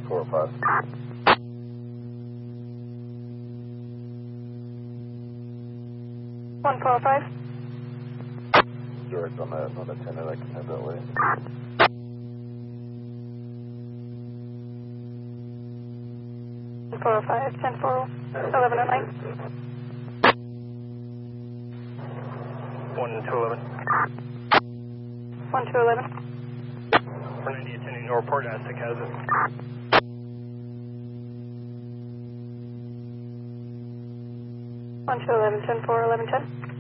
405. One 405. Direct on the 10 that I can head that way. One 405, 10 4, 1109. 1 to 11. 1 to 11. 490 attending Northport, Aztec has it. One to 11, 10 4, 1110.